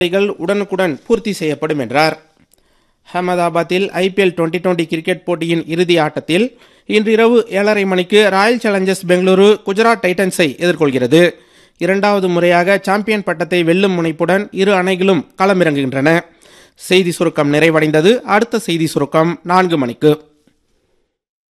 உடனுக்குடன் பூர்த்தி செய்யப்படும் என்றார். அகமதாபாத்தில் ஐபிஎல் டுவெண்டி கிரிக்கெட் போட்டியின் இறுதி ஆட்டத்தில் இன்றிரவு 7:30 மணிக்கு ராயல் சேலஞ்சர்ஸ் பெங்களூரு குஜராத் டைட்டன்ஸை எதிர்கொள்கிறது. இரண்டாவது முறையாக சாம்பியன் பட்டத்தை வெல்லும் முனைப்புடன் இரு அணிகளும் களமிறங்குகின்றன. செய்தி சுருக்கம் நிறைவடைந்தது. அடுத்த செய்தி சுருக்கம் 4 மணிக்கு.